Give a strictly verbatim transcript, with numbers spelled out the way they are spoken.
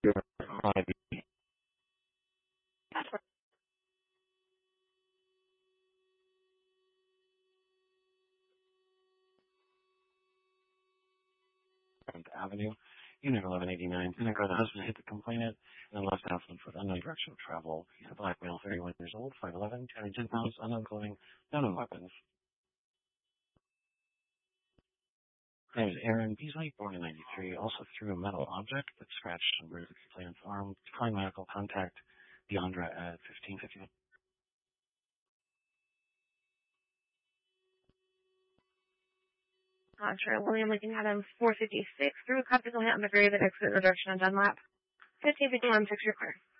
Avenue, Unit eleven eighty-nine. Seneca, the husband hit the complainant and then left house on foot, unknown direction of travel. He's a black male, thirty-one years old, five eleven, two hundred ten pounds, unknown clothing, unknown weapons. His name is Aaron Beasley, born in ninety-three, also threw a metal object that scratched and bruised the complainant's arm. Decline medical contact. Deandra at fifteen fifty. Contra, William Lincoln Adams, four fifty-six, threw a physical hit on the grave that exited the direction of Dunlap. fifteen fifty-one, fix your car.